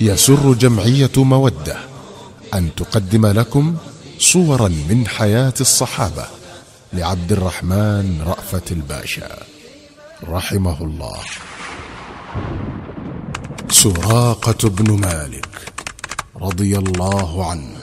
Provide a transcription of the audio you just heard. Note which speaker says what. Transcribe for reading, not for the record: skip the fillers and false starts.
Speaker 1: يسر جمعية مودة أن تقدم لكم صورا من حياة الصحابة لعبد الرحمن رأفت الباشا رحمه الله. سراقة بن مالك رضي الله عنه